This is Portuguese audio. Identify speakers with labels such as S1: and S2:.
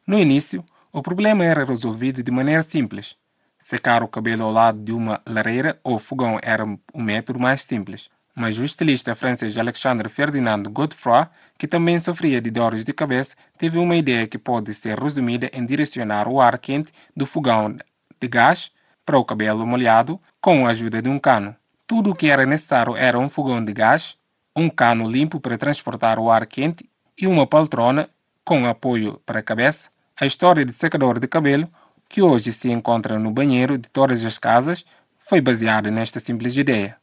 S1: No início, o problema era resolvido de maneira simples. Secar o cabelo ao lado de uma lareira ou fogão era o método mais simples. Mas o estilista francês Alexandre Ferdinand Godefroy, que também sofria de dores de cabeça, teve uma ideia que pode ser resumida em direcionar o ar quente do fogão de gás para o cabelo molhado com a ajuda de um cano. Tudo o que era necessário era um fogão de gás, um cano limpo para transportar o ar quente e uma poltrona com apoio para a cabeça. A história de secador de cabelo, que hoje se encontra no banheiro de todas as casas, foi baseada nesta simples ideia.